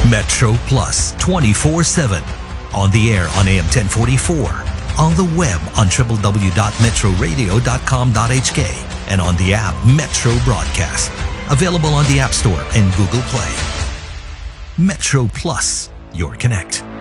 Metro Plus 24/7. On the air on AM 1044. On the web on www.metroradio.com.hk. And on the app Metro Broadcast. Available on the App Store and Google Play. Metro Plus, your connect.